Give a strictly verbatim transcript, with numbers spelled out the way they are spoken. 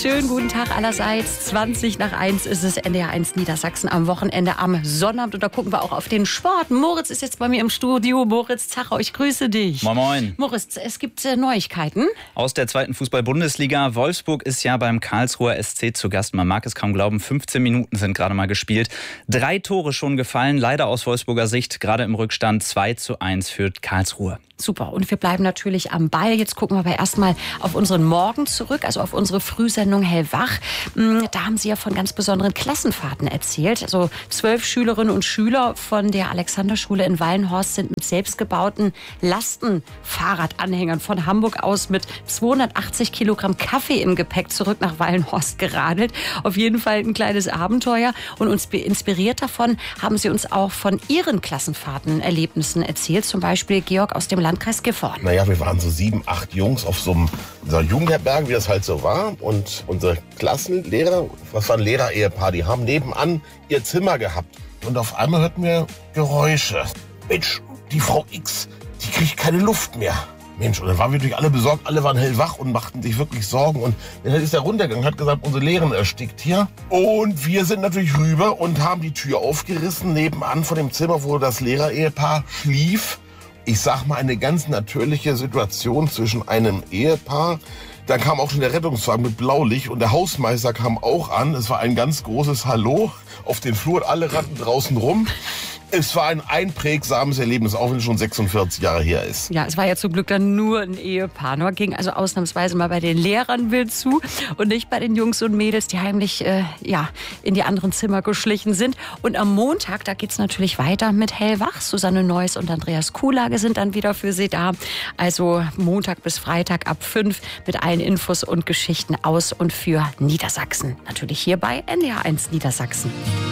Schönen guten Tag allerseits. zwanzig nach eins ist es, N D R eins Niedersachsen am Wochenende am Sonnabend. Und da gucken wir auch auf den Sport. Moritz ist jetzt bei mir im Studio. Moritz Zachau, ich grüße dich. Moin Moin. Moritz, es gibt äh, Neuigkeiten. Aus der zweiten Fußball-Bundesliga. Wolfsburg ist ja beim Karlsruher S C zu Gast. Man mag es kaum glauben, fünfzehn Minuten sind gerade mal gespielt. Drei Tore schon gefallen, leider aus Wolfsburger Sicht. Gerade im Rückstand zwei zu eins für Karlsruhe. Super, und wir bleiben natürlich am Ball. Jetzt gucken wir aber erstmal auf unseren Morgen zurück, also auf unsere Frühsendung Hellwach. Da haben Sie ja von ganz besonderen Klassenfahrten erzählt. Also zwölf Schülerinnen und Schüler von der Alexanderschule in Wallenhorst sind mit selbstgebauten Lastenfahrradanhängern von Hamburg aus mit zweihundertachtzig Kilogramm Kaffee im Gepäck zurück nach Wallenhorst geradelt. Auf jeden Fall ein kleines Abenteuer. Und uns inspiriert davon haben Sie uns auch von Ihren Klassenfahrtenerlebnissen erzählt. Zum Beispiel Georg aus dem Landkreis Gifhorn. Naja, wir waren so sieben, acht Jungs auf so einem so Jugendherberge, wie das halt so war. Und unsere Klassenlehrer, was war ein Lehrer-Ehepaar, die haben nebenan ihr Zimmer gehabt. Und auf einmal hörten wir Geräusche. Mensch, die Frau X, die kriegt keine Luft mehr. Mensch, und dann waren wir natürlich alle besorgt, alle waren hellwach und machten sich wirklich Sorgen. Und dann ist er runtergegangen, hat gesagt, unsere Lehrerin erstickt hier. Und wir sind natürlich rüber und haben die Tür aufgerissen, nebenan von dem Zimmer, wo das Lehrer-Ehepaar schlief. Ich sag mal, eine ganz natürliche Situation zwischen einem Ehepaar. Dann kam auch schon der Rettungswagen mit Blaulicht und der Hausmeister kam auch an. Es war ein ganz großes Hallo auf dem Flur und alle rannten draußen rum. Es war ein einprägsames Erlebnis, auch wenn es schon sechsundvierzig Jahre her ist. Ja, es war ja zum Glück dann nur ein Ehepaar. Ne? Ging also ausnahmsweise mal bei den Lehrern wild zu und nicht bei den Jungs und Mädels, die heimlich äh, ja, in die anderen Zimmer geschlichen sind. Und am Montag, da geht's natürlich weiter mit Hellwach. Susanne Neuss und Andreas Kuhlage sind dann wieder für Sie da. Also Montag bis Freitag ab fünf mit allen Infos und Geschichten aus und für Niedersachsen. Natürlich hier bei N D R eins Niedersachsen.